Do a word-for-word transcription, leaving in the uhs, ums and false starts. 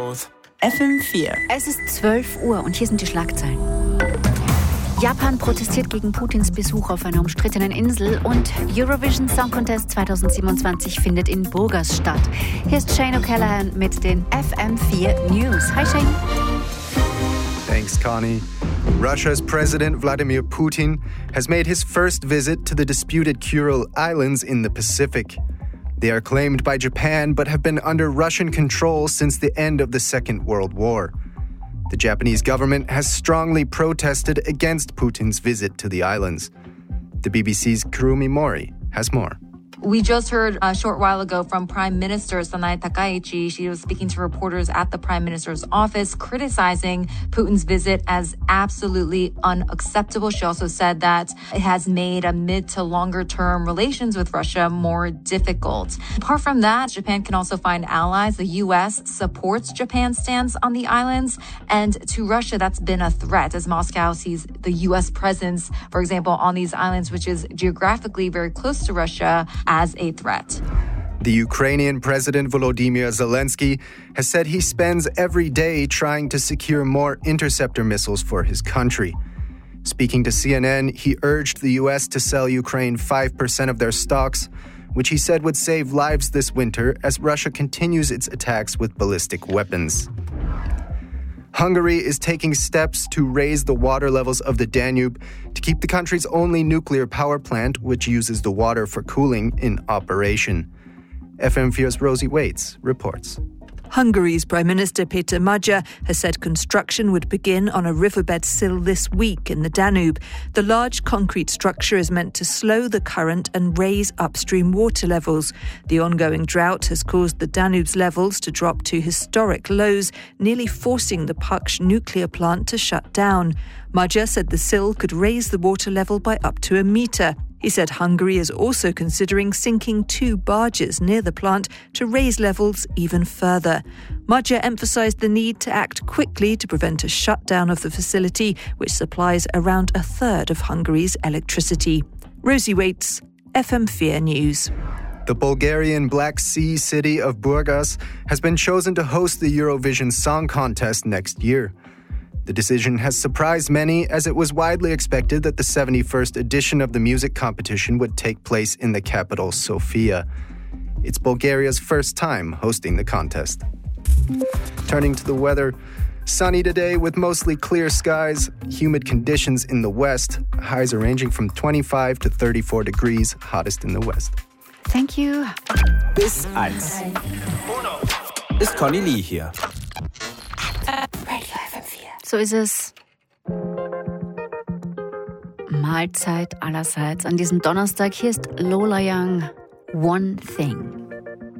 South. F M vier. Es ist zwölf Uhr und hier sind die Schlagzeilen. Japan protestiert gegen Putins Besuch auf einer umstrittenen Insel und Eurovision Song Contest zwanzig siebenundzwanzig findet in Burgas statt. Hier ist Shane O'Callaghan mit den F M vier News. Hi Shane. Thanks, Connie. Russia's President Vladimir Putin has made his first visit to the disputed Kuril Islands in the Pacific. They are claimed by Japan but have been under Russian control since the end of the Second World War. The Japanese government has strongly protested against Putin's visit to the islands. The B B C's Kurumi Mori has more. We just heard a short while ago from Prime Minister Sanae Takaichi. She was speaking to reporters at the Prime Minister's office, criticizing Putin's visit as absolutely unacceptable. She also said that it has made a mid to longer term relations with Russia more difficult. Apart from that, Japan can also find allies. The U S supports Japan's stance on the islands, and to Russia, that's been a threat as Moscow sees the U S presence, for example, on these islands, which is geographically very close to Russia, as a threat. The Ukrainian President Volodymyr Zelensky has said he spends every day trying to secure more interceptor missiles for his country. Speaking to C N N, he urged the U S to sell Ukraine five percent of their stocks, which he said would save lives this winter as Russia continues its attacks with ballistic weapons. Hungary is taking steps to raise the water levels of the Danube to keep the country's only nuclear power plant, which uses the water for cooling, in operation. F M four's Rosie Waits reports. Hungary's Prime Minister Péter Magyar has said construction would begin on a riverbed sill this week in the Danube. The large concrete structure is meant to slow the current and raise upstream water levels. The ongoing drought has caused the Danube's levels to drop to historic lows, nearly forcing the Paks nuclear plant to shut down. Magyar said the sill could raise the water level by up to a metre. He said Hungary is also considering sinking two barges near the plant to raise levels even further. Magyar emphasised the need to act quickly to prevent a shutdown of the facility, which supplies around a third of Hungary's electricity. Rosie Waits, F M four News. The Bulgarian Black Sea city of Burgas has been chosen to host the Eurovision Song Contest next year. The decision has surprised many, as it was widely expected that the seventy-first edition of the music competition would take place in the capital, Sofia. It's Bulgaria's first time hosting the contest. Turning to the weather, sunny today with mostly clear skies, humid conditions in the west, highs are ranging from twenty-five to thirty-four degrees, hottest in the west. Thank you. Bis eins. Ist Conny Lee hier. So ist es. Mahlzeit allerseits an diesem Donnerstag. Hier ist Lola Young, One Thing.